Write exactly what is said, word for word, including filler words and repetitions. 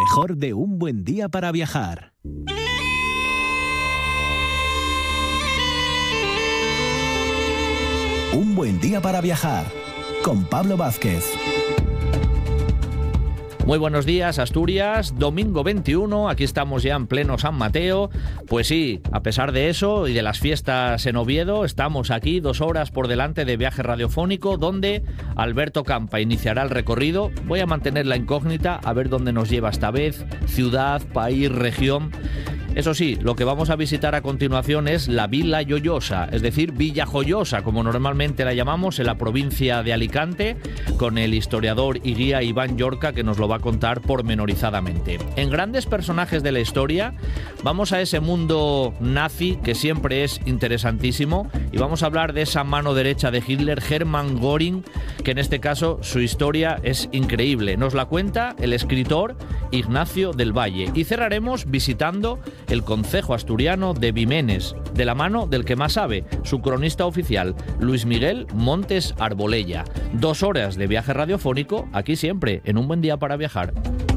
mejor de Un Buen Día para Viajar. Un Buen Día para Viajar, con Pablo Vázquez. Muy buenos días, Asturias, domingo veintiuno, aquí estamos ya en pleno San Mateo. Pues sí, a pesar de eso y de las fiestas en Oviedo, estamos aquí dos horas por delante de viaje radiofónico, donde Alberto Campa iniciará el recorrido. Voy a mantener la incógnita, a ver dónde nos lleva esta vez, ciudad, país, región. Eso sí, lo que vamos a visitar a continuación es la Vila Joiosa, es decir, Villa Joiosa, como normalmente la llamamos, en la provincia de Alicante, con el historiador y guía Iván Llorca, que nos lo va a contar pormenorizadamente. En Grandes Personajes de la Historia, vamos a ese mundo nazi que siempre es interesantísimo, y vamos a hablar de esa mano derecha de Hitler, Hermann Göring, que en este caso su historia es increíble. Nos la cuenta el escritor Ignacio del Valle. Y cerraremos visitando el concejo asturiano de Vimenes, de la mano del que más sabe, su cronista oficial, Luis Miguel Montes Arbolella. Dos horas de viaje radiofónico, aquí siempre, en Un Buen Día para Viajar.